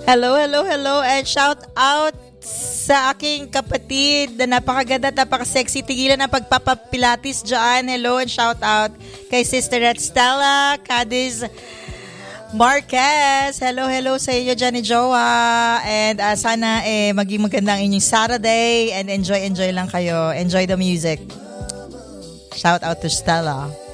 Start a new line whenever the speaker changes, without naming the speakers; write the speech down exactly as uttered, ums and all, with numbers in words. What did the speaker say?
Hello, hello, hello, and shout out sa aking kapatid na napakaganda at napaka-sexy. Tigilan ang pagpapapilates dyan. Hello and shout out kay Sister Red Stella Cadiz Marquez. Hello, hello sa inyo dyan ni Jowa. And uh, sana eh, maging maganda ang inyong Saturday and enjoy, enjoy lang kayo. Enjoy the music. Shout out to Stella.